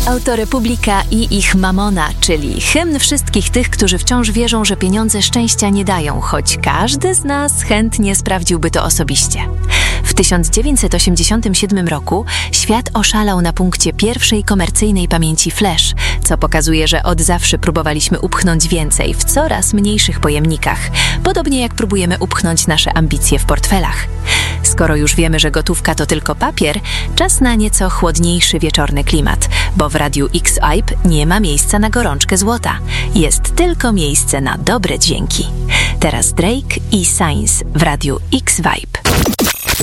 Autorepublika i ich Mamona, czyli hymn wszystkich tych, którzy wciąż wierzą, że pieniądze szczęścia nie dają, choć każdy z nas chętnie sprawdziłby to osobiście. W 1987 roku świat oszalał na punkcie pierwszej komercyjnej pamięci flash, co pokazuje, że od zawsze próbowaliśmy upchnąć więcej w coraz mniejszych pojemnikach, podobnie jak próbujemy upchnąć nasze ambicje w portfelach. Skoro już wiemy, że gotówka to tylko papier, czas na nieco chłodniejszy wieczorny klimat, bo w Radiu X-Vibe nie ma miejsca na gorączkę złota. Jest tylko miejsce na dobre dźwięki. Teraz Drake i Sainz w Radiu X-Vibe.